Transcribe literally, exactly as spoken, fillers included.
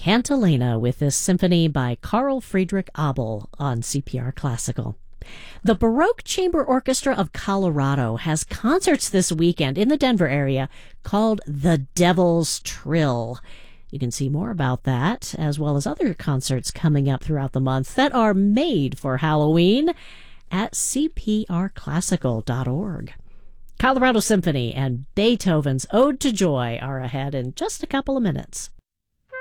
Cantilena with this symphony by Carl Friedrich Abel on C P R Classical. The Baroque Chamber Orchestra of Colorado has concerts this weekend in the Denver area called The Devil's Trill. You can see more about that, as well as other concerts coming up throughout the month that are made for Halloween at c p r classical dot org. Colorado Symphony and Beethoven's Ode to Joy are ahead in just a couple of minutes.